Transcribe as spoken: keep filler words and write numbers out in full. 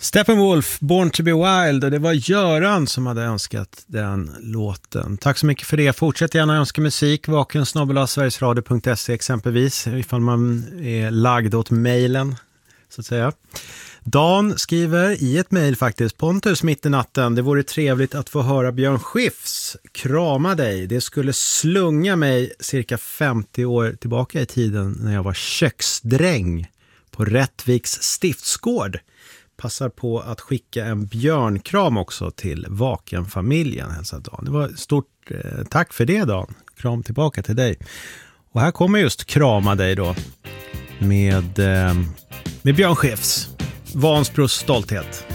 Steppenwolf, Born to be Wild, och det var Göran som hade önskat den låten. Tack så mycket för det. Fortsätt gärna önska musik, vaken snabel-a sverigesradio punkt se exempelvis, ifall man är lagd åt mejlen så att säga. Dan skriver i ett mejl faktiskt: Pontus, mitt i natten, det vore trevligt att få höra Björn Skifs Krama dig. Det skulle slunga mig cirka femtio år tillbaka i tiden när jag var köksdräng på Rättviks stiftsgård. Passar på att skicka en björnkram också till Vaken-familjen, hälsar Dan. Det var stort eh, tack för det, Dan. Kram tillbaka till dig. Och här kommer just Krama dig då med, eh, med Björn Skifs Vansbros stolthet.